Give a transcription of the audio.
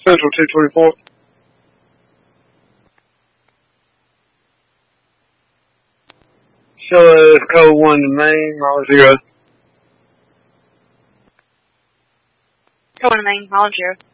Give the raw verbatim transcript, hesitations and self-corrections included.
Central two twenty-four. Show us code one to main, all zero. Code one to main, all zero.